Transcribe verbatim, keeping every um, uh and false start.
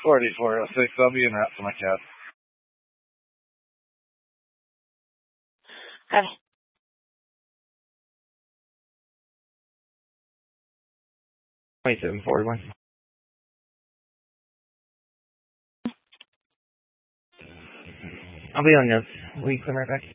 forty-four oh six, I'll be in route for my cab. Okay. twenty-seven forty-one. I'll be on this. Will you come right back?